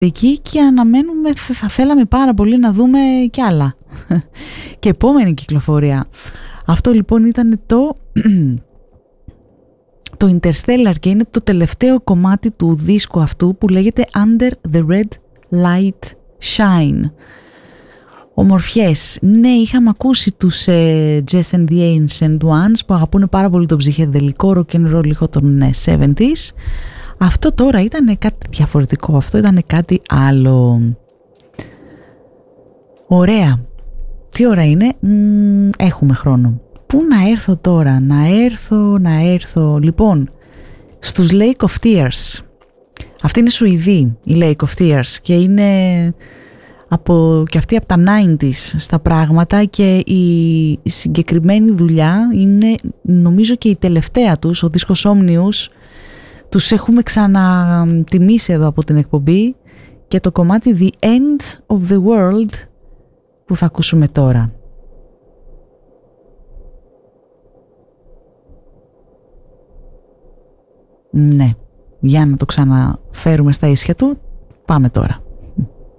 εκεί και αναμένουμε, θα θέλαμε πάρα πολύ να δούμε κι άλλα και επόμενη κυκλοφορία. Αυτό λοιπόν ήταν το Interstellar και είναι το τελευταίο κομμάτι του δίσκου αυτού που λέγεται Under the Red Light Shine. Ομορφιές. Ναι, είχαμε ακούσει τους Jess and the Ancient Ones που αγαπούν πάρα πολύ το ψυχεδελικό rock and roll λίγο των 70s. Αυτό τώρα ήταν κάτι διαφορετικό, αυτό ήταν κάτι άλλο. Ωραία. Τι ώρα είναι? Έχουμε χρόνο. Πού να έρθω τώρα? Να έρθω. Λοιπόν, στους Lake of Tears. Αυτή είναι Σουηδή, η Lake of Tears, και είναι και αυτή από τα 90s στα πράγματα, και η συγκεκριμένη δουλειά είναι νομίζω και η τελευταία τους, ο δίσκος Omnius. Τους έχουμε ξανατιμήσει εδώ από την εκπομπή, και το κομμάτι The End of the World που θα ακούσουμε τώρα. Ναι, για να το ξαναφέρουμε στα ίσια του, πάμε τώρα.